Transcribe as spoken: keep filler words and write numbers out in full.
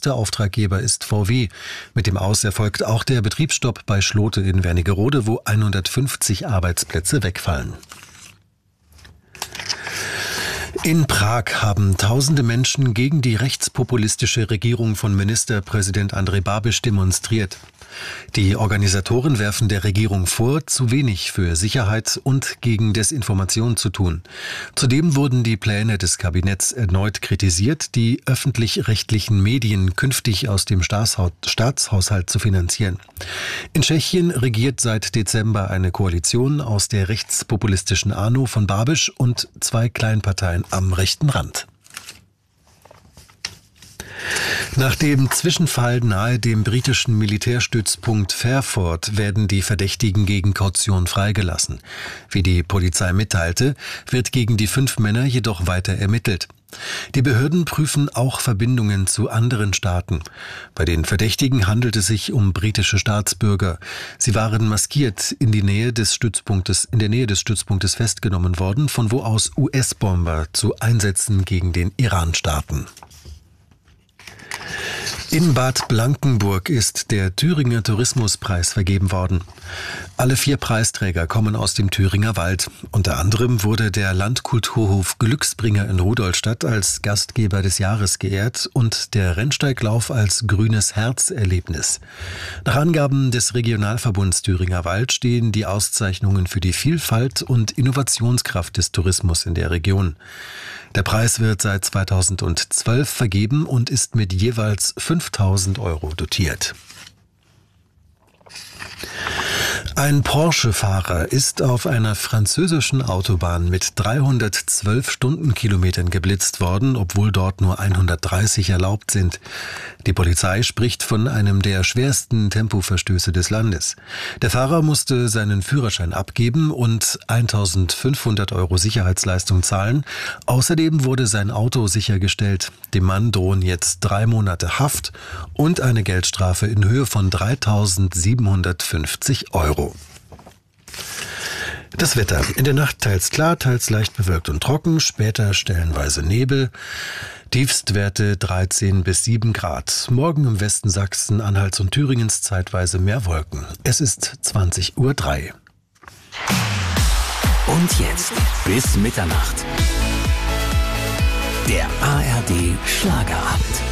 Erster Auftraggeber ist V W. Mit dem Aus erfolgt auch der Betriebsstopp bei Schlote in Wernigerode, wo hundertfünfzig Arbeitsplätze wegfallen. In Prag haben tausende Menschen gegen die rechtspopulistische Regierung von Ministerpräsident Andrej Babiš demonstriert. Die Organisatoren werfen der Regierung vor, zu wenig für Sicherheit und gegen Desinformation zu tun. Zudem wurden die Pläne des Kabinetts erneut kritisiert, die öffentlich-rechtlichen Medien künftig aus dem Staatshaushalt zu finanzieren. In Tschechien regiert seit Dezember eine Koalition aus der rechtspopulistischen ANO von Babiš und zwei Kleinparteien am rechten Rand. Nach dem Zwischenfall nahe dem britischen Militärstützpunkt Fairford werden die Verdächtigen gegen Kaution freigelassen. Wie die Polizei mitteilte, wird gegen die fünf Männer jedoch weiter ermittelt. Die Behörden prüfen auch Verbindungen zu anderen Staaten. Bei den Verdächtigen handelt es sich um britische Staatsbürger. Sie waren maskiert in die Nähe des Stützpunktes, in der Nähe des Stützpunktes festgenommen worden, von wo aus U S-Bomber zu Einsätzen gegen den Iran starten. In Bad Blankenburg ist der Thüringer Tourismuspreis vergeben worden. Alle vier Preisträger kommen aus dem Thüringer Wald. Unter anderem wurde der Landkulturhof Glücksbringer in Rudolstadt als Gastgeber des Jahres geehrt und der Rennsteiglauf als grünes Herzerlebnis. Nach Angaben des Regionalverbunds Thüringer Wald stehen die Auszeichnungen für die Vielfalt und Innovationskraft des Tourismus in der Region. Der Preis wird seit zweitausendzwölf vergeben und ist mit jeweils fünftausend Euro dotiert. Ein Porsche-Fahrer ist auf einer französischen Autobahn mit dreihundertzwölf Stundenkilometern geblitzt worden, obwohl dort nur hundertdreißig erlaubt sind. Die Polizei spricht von einem der schwersten Tempoverstöße des Landes. Der Fahrer musste seinen Führerschein abgeben und eintausendfünfhundert Euro Sicherheitsleistung zahlen. Außerdem wurde sein Auto sichergestellt. Dem Mann drohen jetzt drei Monate Haft und eine Geldstrafe in Höhe von dreitausendsiebenhundertfünfzig Euro. Das Wetter. In der Nacht teils klar, teils leicht bewölkt und trocken, später stellenweise Nebel. Tiefstwerte dreizehn bis sieben Grad. Morgen im Westen Sachsen, Anhalts und Thüringens zeitweise mehr Wolken. Es ist zwanzig Uhr drei. Und jetzt bis Mitternacht. Der A R D Schlagerabend.